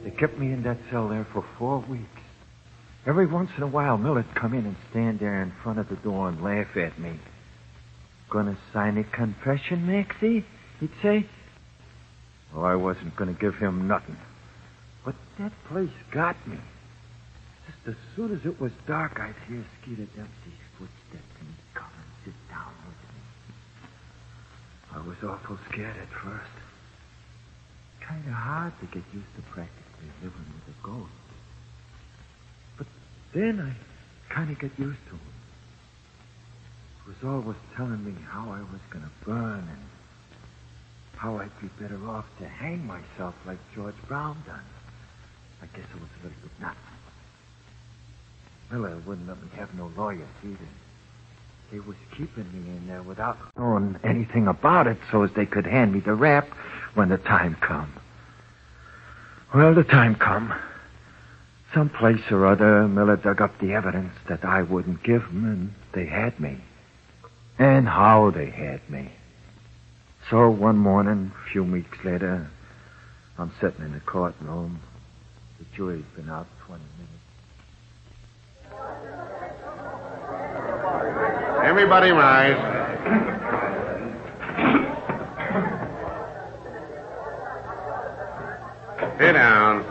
They kept me in that cell there for 4 weeks. Every once in a while, Miller'd come in and stand there in front of the door and laugh at me. Gonna sign a confession, Maxie? He'd say. Well, I wasn't gonna give him nothing. But that place got me. Just as soon as it was dark, I'd hear Skeeter Dempsey's footsteps and he'd come and sit down with me. I was awful scared at first. Kind of hard to get used to practically living with a ghost. But then I kind of get used to it. It was always telling me how I was going to burn and how I'd be better off to hang myself like George Brown done. I guess it was a little bit nuts. Miller wouldn't let me have no lawyers either. They was keeping me in there without knowing anything about it so as they could hand me the rap when the time come. Well, the time come. Someplace or other, Miller dug up the evidence that I wouldn't give them, and they had me. And how they had me. So one morning, a few weeks later, I'm sitting in the courtroom. The jury's been out 20 minutes. Everybody rise. Sit down.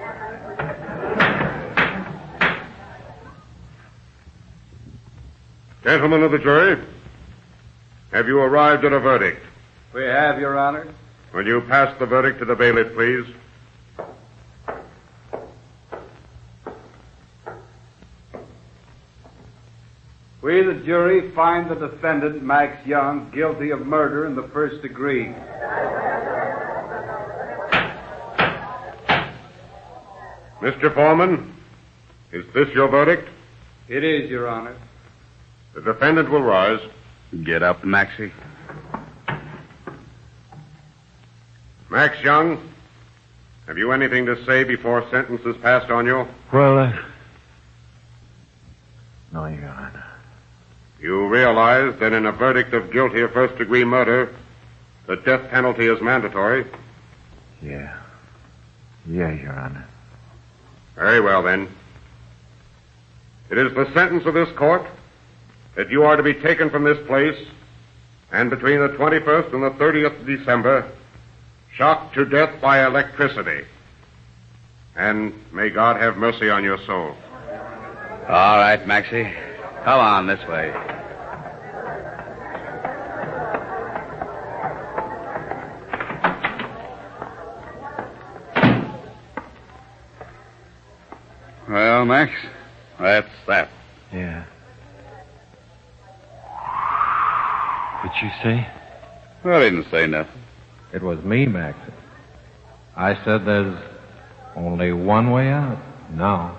Gentlemen of the jury, have you arrived at a verdict? We have, Your Honor. Will you pass the verdict to the bailiff, please? We, the jury, find the defendant, Max Young, guilty of murder in the first degree. Mr. Foreman, is this your verdict? It is, Your Honor. The defendant will rise. Get up, Maxie. Max Young, have you anything to say before sentence is passed on you? Well, no, Your Honor. You realize that in a verdict of guilty of first-degree murder, the death penalty is mandatory? Yeah. Yeah, Your Honor. Very well, then. It is the sentence of this court that you are to be taken from this place and between the 21st and the 30th of December, shocked to death by electricity. And may God have mercy on your soul. All right, Maxie. Come on this way. Well, Max, that's that. Yeah. What'd you say? I didn't say nothing. It was me, Max. I said there's only one way out. Now.